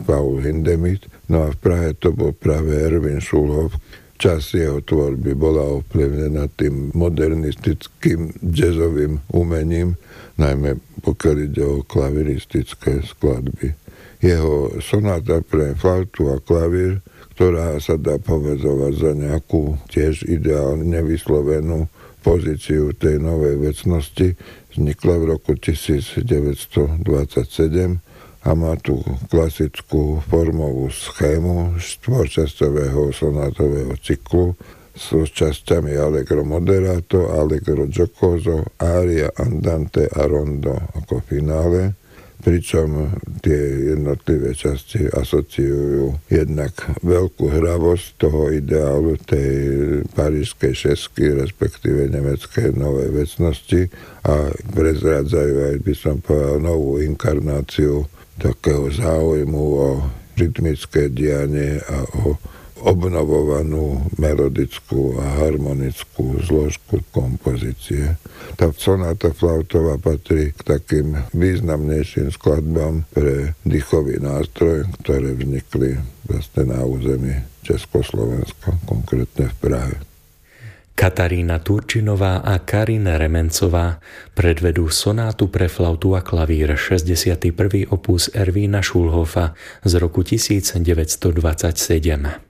Paul Hindemith. No a v Prahe to bol práve Erwin Schulhoff. Časť jeho tvorby bola ovplyvnená tým modernistickým jazzovým umením, najmä pokiaľ ide o klaviristické skladby. Jeho sonáta pre flautu a klavír, ktorá sa dá považovať za nejakú tiež ideálne vyslovenú pozíciu tej novej vecnosti, vznikla v roku 1927 a má tú klasickú formovú schému štvorčasťového sonátového cyklu s časťami Allegro moderato, Allegro giocoso, aria, andante a rondo ako finále, pričom tie jednotlivé časti asociujú jednak veľkú hravosť toho ideálu tej parížskej šesky, respektíve nemeckej novej vecnosti a prezrádzajú aj, by som povedal, novú inkarnáciu takého záujmu o rytmické dianie a o obnovovanú melodickú a harmonickú zložku kompozície. Tá sonáta flautová patrí k takým významnejším skladbám pre dýchový nástroj, ktoré vznikli vlastne na území Československa, konkrétne v Prahe. Katarína Turčinová a Karin Remencová predvedú sonátu pre flautu a klavír 61. opus Ervína Schulhoffa z roku 1927.